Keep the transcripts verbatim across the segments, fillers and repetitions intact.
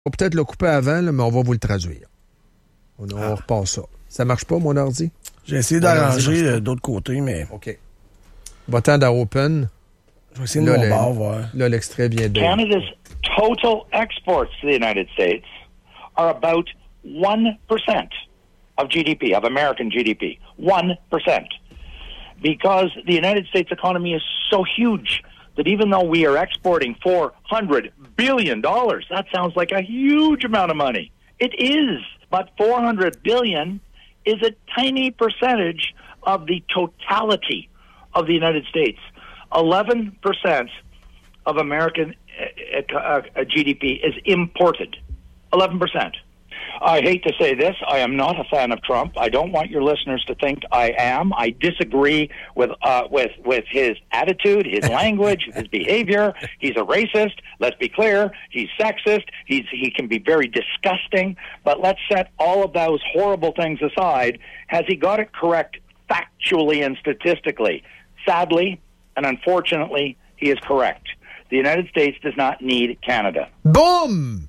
On va peut-être le couper avant, là, mais on va vous le traduire. On, on ah. repart ça. Ça marche pas, mon ordi? J'ai essayé d'arranger euh, d'autre côté, mais... OK. Va-t'en dans Open. Je vais essayer de mon bord, voir. Là, l'extrait vient de... Canada's total exports to the United States are about one percent of G D P, of American G D P. one percent. Because the United States economy is so huge that even though we are exporting four hundred billion dollars, that sounds like a huge amount of money. It is, but four hundred billion dollars is a tiny percentage of the totality of the United States. eleven percent of American uh, uh, G D P is imported. eleven percent. I hate to say this, I am not a fan of Trump. I don't want your listeners to think I am. I disagree with uh, with with his attitude, his language, his behavior. He's a racist. Let's be clear. He's sexist. He's he can be very disgusting. But let's set all of those horrible things aside. Has he got it correct factually and statistically? Sadly and unfortunately, he is correct. The United States does not need Canada. Boom!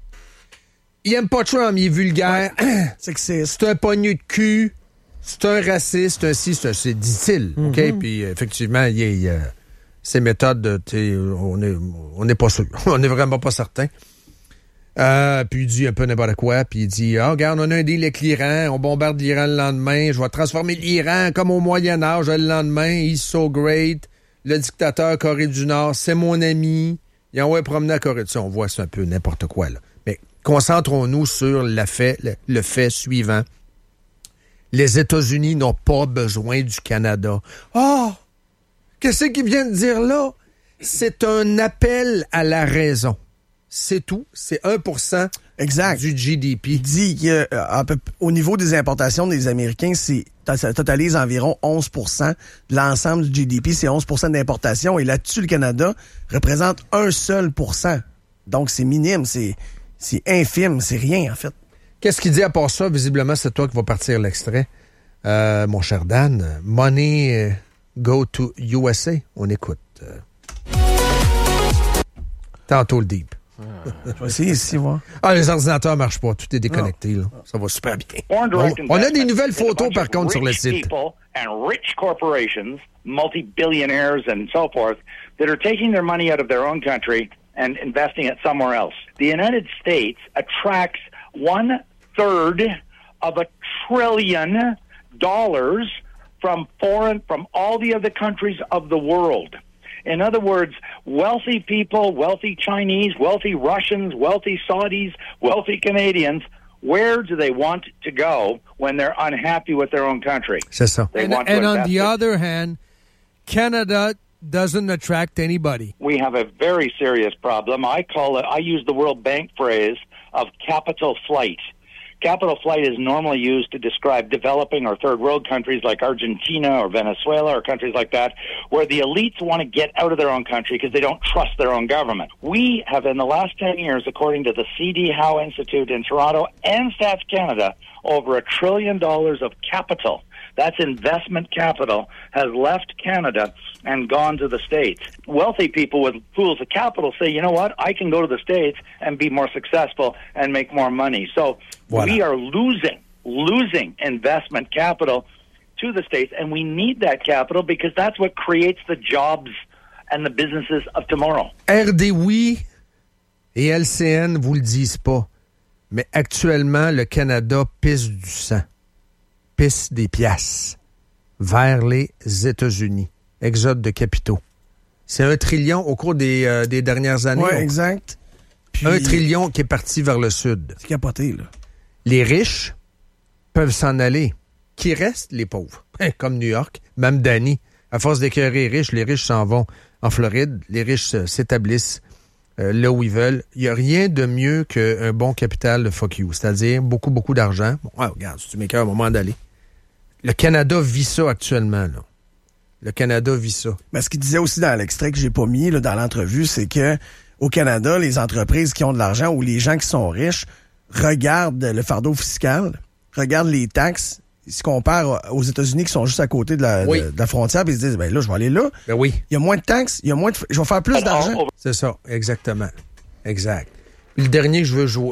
Il aime pas Trump, il est vulgaire. Ouais. C'est c'est un pognon de cul. C'est un raciste, c'est un ci, c'est un c'est, dit-il. Mm-hmm. OK? Puis, effectivement, il y a ses méthodes, on est, on n'est pas sûr. On n'est vraiment pas certain. Euh, puis il dit un peu n'importe quoi. Puis il dit, ah, oh, regarde, on a un deal avec l'Iran. On bombarde l'Iran le lendemain. Je vais transformer l'Iran comme au Moyen-Âge le lendemain. He's so great. Le dictateur Corée du Nord, c'est mon ami. Il envoie promener à Corée du Nord. On voit c'est un peu n'importe quoi, là. Mais concentrons-nous sur le fait, le, le fait suivant. Les États-Unis n'ont pas besoin du Canada. Ah! Oh, qu'est-ce qu'il vient de dire là? C'est un appel à la raison. C'est tout. C'est un pour cent exact. Du G D P. Il dit qu'au niveau des importations des Américains, c'est, ça totalise environ onze pour cent de l'ensemble du G D P. C'est onze pour cent d'importation. Et là-dessus, le Canada représente un seul pour cent. Donc, c'est minime. C'est, c'est infime. C'est rien, en fait. Qu'est-ce qu'il dit à part ça? Visiblement, c'est toi qui vas partir l'extrait. Euh, mon cher Dan, money uh, go to U S A. On écoute. Euh... Tantôt le deep. Je vais essayer ici, moi. Ah, les ordinateurs marchent pas. Tout est déconnecté, là. Ça va super bien. On, on a des nouvelles photos, par contre, sur le site. And rich corporations, multi-billionaires and so forth, that are taking their money out of their own country and investing it somewhere else. The United States attracts one third of a trillion dollars from foreign, from all the other countries of the world. In other words, wealthy people, wealthy Chinese, wealthy Russians, wealthy Saudis, wealthy Canadians, where do they want to go when they're unhappy with their own country? C'est ça. They and want and to on the it. other hand, Canada doesn't attract anybody. We have a very serious problem. I call it, I use the World Bank phrase of capital flight. Capital flight is normally used to describe developing or third world countries like Argentina or Venezuela or countries like that, where the elites want to get out of their own country because they don't trust their own government. We have, in the last ten years, according to the C D Howe Institute in Toronto and Stats Canada, over a trillion dollars of capital. That's investment capital has left Canada and gone to the States. Wealthy people with pools of capital say, you know what, I can go to the States and be more successful and make more money. So voilà. We are losing, losing investment capital to the States, and we need that capital because that's what creates the jobs and the businesses of tomorrow. R D oui et L C N vous le disent pas, mais actuellement, le Canada pisse du sang. Pisse des piastres vers les États-Unis. Exode de capitaux. C'est un trillion au cours des, euh, des dernières années. Oui, exact. Puis, un trillion qui est parti vers le sud. C'est capoté, là. Les riches peuvent s'en aller. Qui restent? Les pauvres. Comme New York. Même Danny. À force d'écœurer les riches, les riches s'en vont en Floride. Les riches euh, s'établissent euh, là où ils veulent. Il n'y a rien de mieux qu'un bon capital de fuck you. C'est-à-dire beaucoup, beaucoup d'argent. Bon, ouais, regarde, si tu m'écœures, au moment d'aller. Le Canada vit ça actuellement, là. Le Canada vit ça. Mais ce qu'il disait aussi dans l'extrait que j'ai pas mis là, dans l'entrevue, c'est que au Canada, les entreprises qui ont de l'argent ou les gens qui sont riches regardent le fardeau fiscal, regardent les taxes, ils se comparent aux États-Unis qui sont juste à côté de la, oui. de, de la frontière, puis ils se disent, ben là, je vais aller là. Ben oui. Il y a moins de taxes, il y a moins de, je vais faire plus d'argent. C'est ça, exactement. Exact. Puis le dernier que je veux jouer,